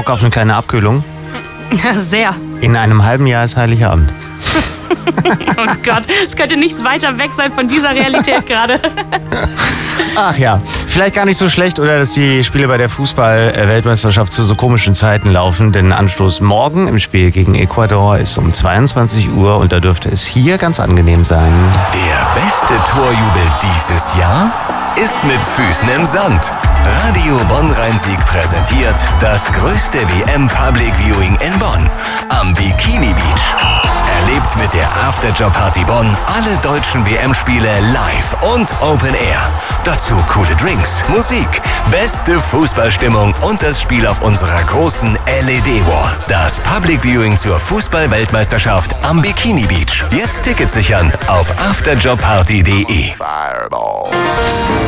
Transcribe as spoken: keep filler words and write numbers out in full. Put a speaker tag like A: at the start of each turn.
A: Bock auf eine kleine Abkühlung?
B: Sehr.
A: In einem halben Jahr ist Heiligabend.
B: Oh Gott, es könnte nichts weiter weg sein von dieser Realität gerade.
A: Ach ja, vielleicht gar nicht so schlecht, oder dass die Spiele bei der Fußball-Weltmeisterschaft zu so komischen Zeiten laufen, denn Anstoß morgen im Spiel gegen Ecuador ist um zweiundzwanzig Uhr und da dürfte es hier ganz angenehm sein.
C: Der beste Torjubel dieses Jahr ist mit Füßen im Sand. Radio Bonn-Rhein-Sieg präsentiert das größte W M-Public Viewing in Bonn am Bikini Beach. Erlebt mit der Afterjob-Party Bonn alle deutschen W M-Spiele live und Open Air. Dazu coole Drinks, Musik, beste Fußballstimmung und das Spiel auf unserer großen L E D-Wall. Das Public Viewing zur Fußball-Weltmeisterschaft am Bikini Beach. Jetzt Tickets sichern auf afterjobparty punkt de.